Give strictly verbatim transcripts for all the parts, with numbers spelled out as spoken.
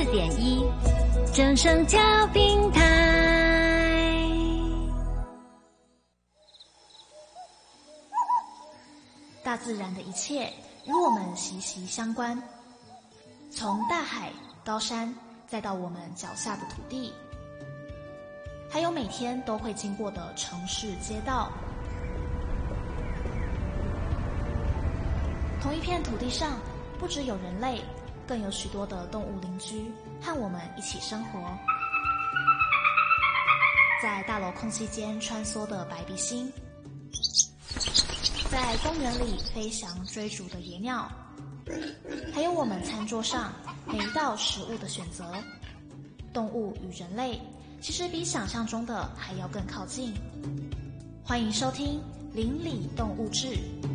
点一，正声调平台。 大自然的一切与我们息息相关，从大海、高山，再到我们脚下的土地，还有每天都会经过的城市街道。同一片土地上，不只有人类，更有许多的动物邻居和我们一起生活。在大楼空隙间穿梭的白鼻星，在公园里飞翔追逐的野鸟，还有我们餐桌上每一道食物的选择。动物与人类其实比想象中的还要更靠近。欢迎收听《邻里动物志》。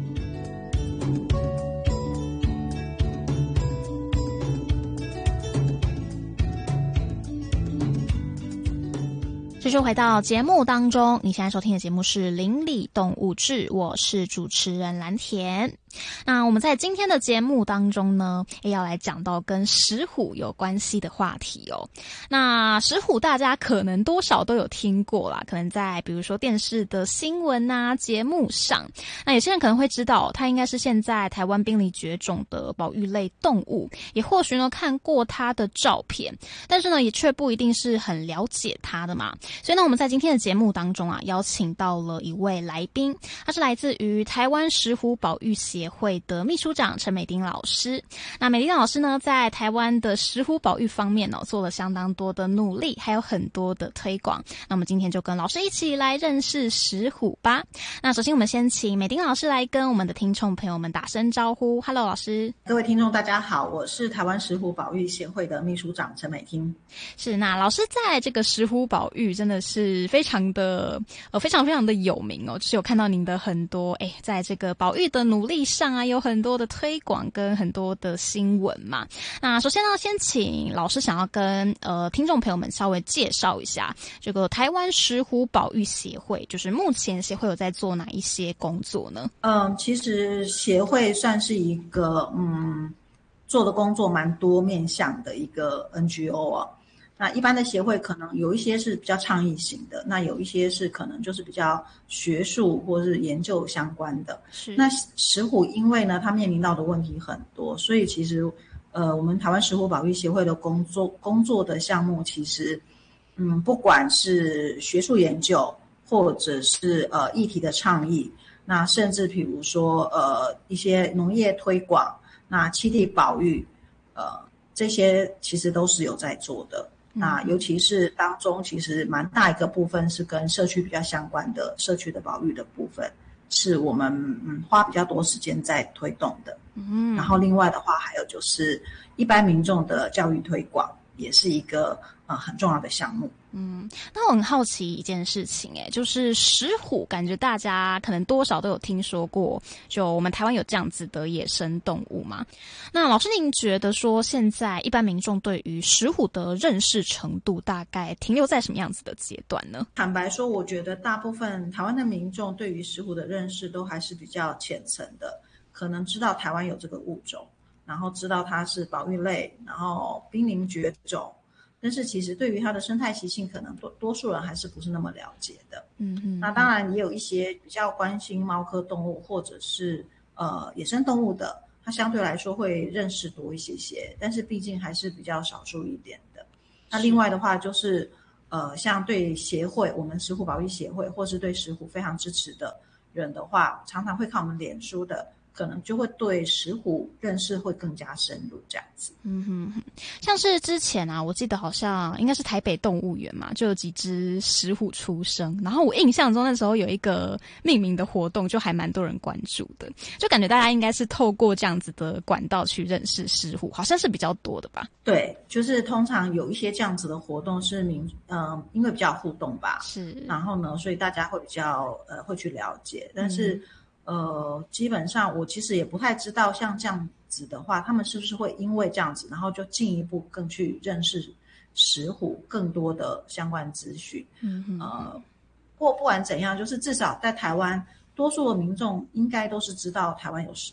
继续回到节目当中，你现在收听的节目是《邻里动物志》，我是主持人蓝田。那我们在今天的节目当中呢，也要来讲到跟石虎有关系的话题哦。那石虎大家可能多少都有听过啦，可能在比如说电视的新闻啊节目上，那有些人可能会知道它应该是现在台湾濒临绝种的保育类动物，也或许呢看过它的照片，但是呢也却不一定是很了解它的嘛。所以呢我们在今天的节目当中啊，邀请到了一位来宾，他是来自于台湾石虎保育协会的秘书长陈美丁老师。那美丁老师呢，在台湾的石虎保育方面哦，做了相当多的努力，还有很多的推广。那我们今天就跟老师一起来认识石虎吧。那首先我们先请美丁老师来跟我们的听众朋友们打声招呼。 Hello 老师。 各位听众大家好，我是台湾石虎保育协会的秘书长陈美丁。 是，那老师在这个石虎保育真的是非常的呃非常非常的有名哦，就是有看到您的很多哎，在这个保育的努力上啊，有很多的推广跟很多的新闻嘛。那首先呢，先请老师想要跟呃听众朋友们稍微介绍一下这个台湾石虎保育协会，就是目前协会有在做哪一些工作呢？ 嗯，其实协会算是一个嗯做的工作蛮多面向的一个 N G O 啊。那一般的协会可能有一些是比较倡议型的，那有一些是可能就是比较学术或是研究相关的。 是。 那石虎因为呢它面临到的问题很多，所以其实呃我们台湾石虎保育协会的工作工作的项目其实嗯不管是学术研究或者是呃议题的倡议，那甚至比如说呃一些农业推广，那栖地保育呃这些其实都是有在做的。那尤其是当中其实蛮大一个部分是跟社区比较相关的社区的保育的部分，是我们嗯花比较多时间在推动的。嗯，然后另外的话还有就是一般民众的教育推广也是一个呃很重要的项目。 嗯，那我很好奇一件事情，诶，就是石虎，感觉大家可能多少都有听说过，就我们台湾有这样子的野生动物嘛。那老师您觉得说现在一般民众对于石虎的认识程度大概停留在什么样子的阶段呢？ 坦白说，我觉得大部分台湾的民众对于石虎的认识都还是比较浅层的，可能知道台湾有这个物种，然后知道它是保育类，然后濒临绝种，但是其实对于它的生态习性，可能多多数人还是不是那么了解的。嗯嗯。那当然也有一些比较关心猫科动物或者是呃野生动物的，它相对来说会认识多一些些，但是毕竟还是比较少数一点的。那另外的话就是呃像对协会，我们石虎保育协会，或是对石虎非常支持的人的话，常常会看我们脸书的，可能就会对石虎认识会更加深入这样子。 嗯哼哼，像是之前啊，我记得好像应该是台北动物园嘛，就有几只石虎出生，然后我印象中那时候有一个命名的活动，就还蛮多人关注的，就感觉大家应该是透过这样子的管道去认识石虎，好像是比较多的吧？ 对，就是通常有一些这样子的活动是民呃因为比较互动吧， 是， 然后呢，所以大家会比较呃会去了解，但是、嗯、呃基本上我其实也不太知道像这样子的话，他们是不是会因为这样子，然后就进一步更去认识石虎更多的相关资讯。嗯嗯。呃，不过不管怎样，就是至少在台湾，多数的民众应该都是知道台湾有石虎的。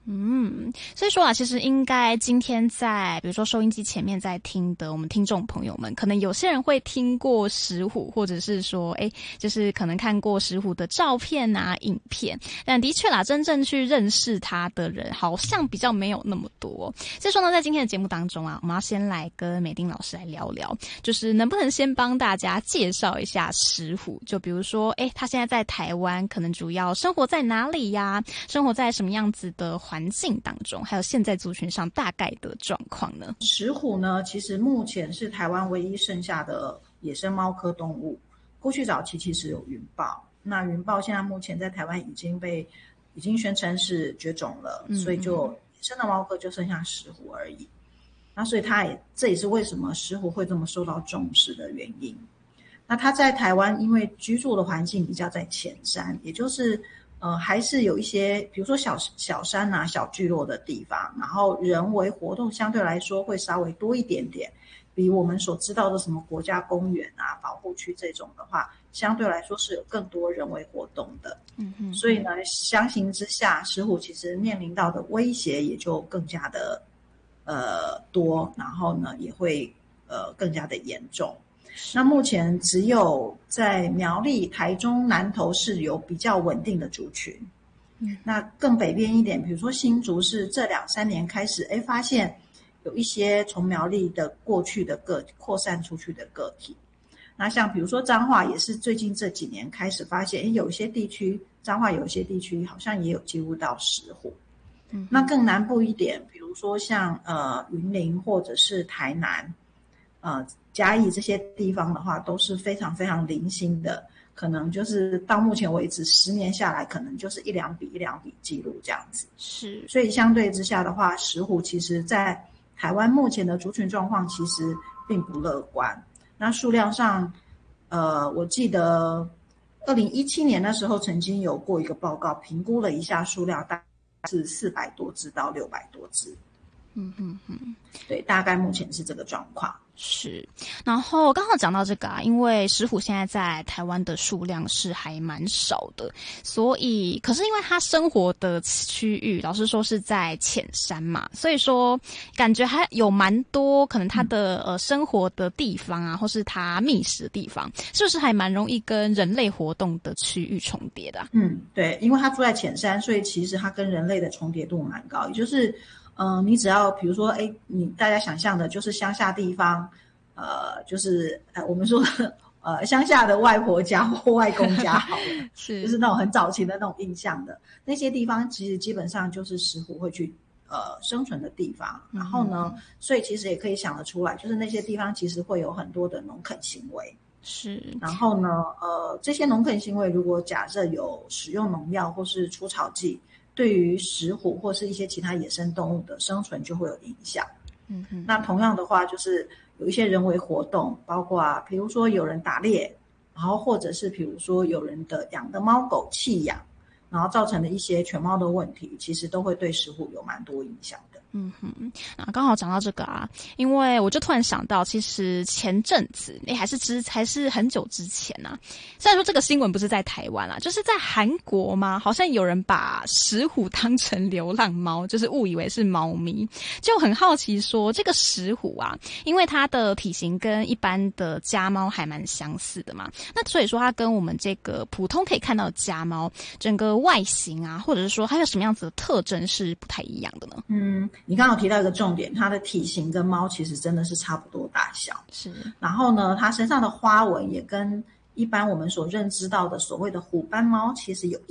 嗯，所以说啊，其实应该今天在比如说收音机前面在听的我们听众朋友们，可能有些人会听过石虎，或者是说诶就是可能看过石虎的照片啊影片，但的确啦，真正去认识他的人好像比较没有那么多。所以说呢，在今天的节目当中啊，我们要先来跟美丁老师来聊聊，就是能不能先帮大家介绍一下石虎，就比如说诶他现在在台湾可能主要生活在哪里呀，生活在什么样子的环境当中，还有现在族群上大概的状况呢？ 石虎呢，其实目前是台湾唯一剩下的野生猫科动物。过去早期其实有云豹，那云豹现在目前在台湾已经被已经宣称是绝种了，嗯嗯，所以就野生的猫科就剩下石虎而已。那所以它也这也是为什么石虎会这么受到重视的原因。那它在台湾因为居住的环境比较在浅山，也就是呃，还是有一些，比如说小小山啊、小聚落的地方，然后人为活动相对来说会稍微多一点点，比我们所知道的什么国家公园啊、保护区这种的话，相对来说是有更多人为活动的。嗯嗯。所以呢，相形之下，石虎其实面临到的威胁也就更加的呃多，然后呢也会呃更加的严重。那目前只有在苗栗、台中、南投是有比较稳定的族群。嗯，那更北边一点，比如说新竹是这两三年开始，哎，发现有一些从苗栗的过去的个扩散出去的个体。那像比如说彰化也是最近这几年开始发现，哎，有一些地区彰化有一些地区好像也有记录到石虎。嗯，那更南部一点，比如说像呃云林或者是台南。呃，嘉义这些地方的话都是非常非常零星的，可能就是到目前为止十年下来，可能就是一两笔一两笔记录这样子。是，所以相对之下的话，石虎其实在台湾目前的族群状况其实并不乐观。那数量上，呃，我记得二零一七年那时候曾经有过一个报告，评估了一下数量，大概是四百多只到六百多只。嗯哼哼，对，大概目前是这个状况。 是，然后刚好讲到这个啊，因为石虎现在在台湾的数量是还蛮少的，所以可是因为它生活的区域，老实说是在浅山嘛，所以说感觉还有蛮多可能它的、嗯、呃生活的地方啊，或是它觅食的地方，是不是还蛮容易跟人类活动的区域重叠的、啊？ 嗯，对，因为它住在浅山，所以其实它跟人类的重叠度蛮高，也就是。嗯、呃，你只要比如说，哎，你大家想象的就是乡下地方，呃，就是呃，我们说呃乡下的外婆家或外公家好了，是，就是那种很早期的那种印象的那些地方，其实基本上就是石虎会去呃生存的地方。然后呢，嗯、所以其实也可以想得出来，就是那些地方其实会有很多的农垦行为。是，然后呢，呃，这些农垦行为如果假设有使用农药或是除草剂。对于石虎或是一些其他野生动物的生存就会有影响。嗯哼，那同样的话，就是有一些人为活动，包括啊，比如说有人打猎，然后或者是比如说有人的养的猫狗弃养，然后造成的一些犬猫的问题，其实都会对石虎有蛮多影响的。 嗯哼，啊，刚好讲到这个啊，因为我就突然想到，其实前阵子，诶，还是之还是很久之前啊。虽然说这个新闻不是在台湾啦，就是在韩国嘛，好像有人把石虎当成流浪猫，就是误以为是猫咪，就很好奇说，这个石虎啊，因为它的体型跟一般的家猫还蛮相似的嘛，那所以说它跟我们这个普通可以看到的家猫，整个外形啊，或者是说它有什么样子的特征是不太一样的呢？ 嗯。你刚刚有提到一个重点，它的体型跟猫其实真的是差不多大小。是，然后呢，它身上的花纹也跟一般我们所认知到的所谓的虎斑猫其实有